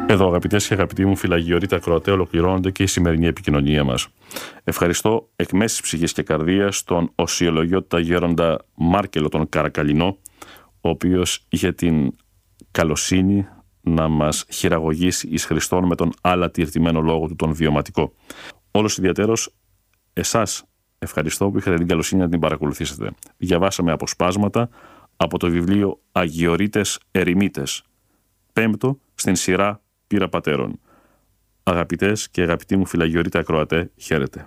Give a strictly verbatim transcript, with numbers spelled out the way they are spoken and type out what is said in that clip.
Εδώ, αγαπητές και αγαπητοί μου φιλαγιορείτε ακροατέ, ολοκληρώνονται και η σημερινή επικοινωνία μας. Ευχαριστώ εκ μέσης ψυχής και καρδίας τον οσιολογιότητα γέροντα Μάρκελο τον Καρακαλινό, ο οποίος είχε την καλοσύνη να μας χειραγωγήσει εις Χριστόν με τον άλλα τυρτημένο λόγο του, τον βιωματικό. Όλος ιδιαίτερος εσάς ευχαριστώ που είχατε την καλοσύνη να την παρακολουθήσετε. Διαβάσαμε αποσπάσματα από το βιβλίο Αγιορείτες Ερημίτες, πέμπτο στην σειρά Πύρα Πατέρων. Αγαπητές και αγαπητοί μου φιλαγιορείτε ακροατέ, χαίρετε.